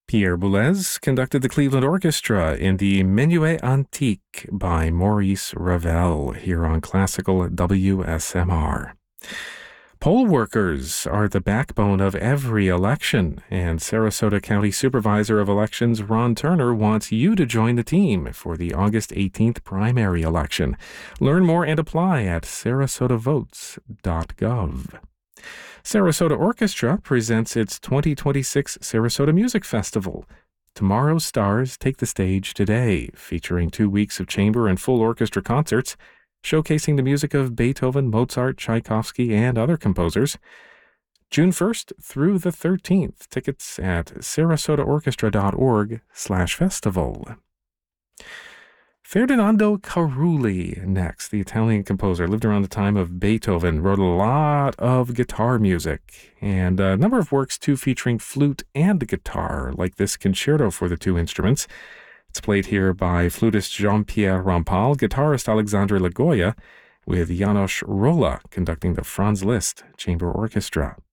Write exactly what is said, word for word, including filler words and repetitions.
Pierre Boulez conducted the Cleveland Orchestra in the Minuet Antique by Maurice Ravel here on Classical W S M R. Poll workers are the backbone of every election, and Sarasota County Supervisor of Elections Ron Turner wants you to join the team for the August eighteenth primary election. Learn more and apply at sarasota votes dot gov. Sarasota Orchestra presents its twenty twenty-six Sarasota Music Festival. Tomorrow's stars take the stage today, featuring two weeks of chamber and full orchestra concerts, showcasing the music of Beethoven, Mozart, Tchaikovsky, and other composers. June first through the thirteenth. Tickets at sarasotaorchestra.org slash festival. Ferdinando Carulli next. The Italian composer lived around the time of Beethoven, wrote a lot of guitar music, and a number of works too featuring flute and guitar, like this concerto for the two instruments. It's played here by flutist Jean-Pierre Rampal, guitarist Alexandre Lagoya, with Janos Rolla conducting the Franz Liszt Chamber Orchestra.